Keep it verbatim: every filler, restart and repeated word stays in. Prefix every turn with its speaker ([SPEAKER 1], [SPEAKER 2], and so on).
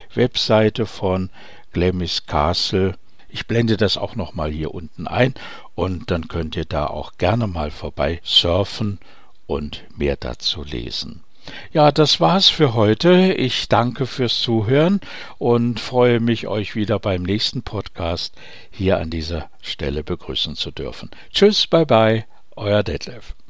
[SPEAKER 1] Webseite von Glamis Castle. Ich blende das auch nochmal hier unten ein und dann könnt ihr da auch gerne mal vorbei surfen und mehr dazu lesen. Ja, das war's für heute. Ich danke fürs Zuhören und freue mich, euch wieder beim nächsten Podcast hier an dieser Stelle begrüßen zu dürfen. Tschüss, bye bye, euer Detlef.